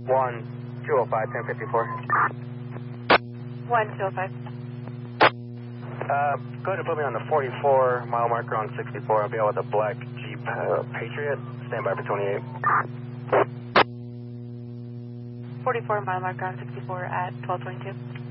1205, 1054. 1205. Go ahead and put me on the 44 mile marker on 64. I'll be out with a black Jeep Patriot. Stand by for 28. 44 mile marker on 64 at 1222.